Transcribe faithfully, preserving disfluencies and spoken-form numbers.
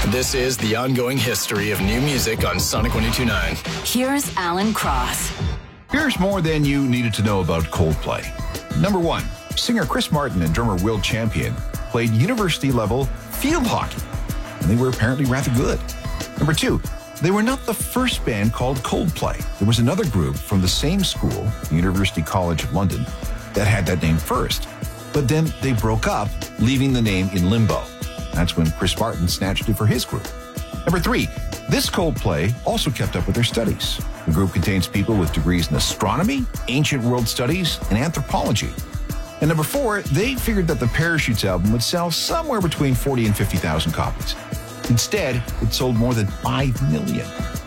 This is the ongoing history of new music on Sonic one oh two point nine. Here's Alan Cross. Here's more than you needed to know about Coldplay. Number one, singer Chris Martin and drummer Will Champion played university-level field hockey, and they were apparently rather good. Number two, they were not the first band called Coldplay. There was another group from the same school, the University College of London, that had that name first. But then they broke up, leaving the name in limbo. That's when Chris Martin snatched it for his group. Number three, this Coldplay also kept up with their studies. The group contains people with degrees in astronomy, ancient world studies, and anthropology. And number four, they figured that the Parachutes album would sell somewhere between forty and fifty thousand copies. Instead, it sold more than five million.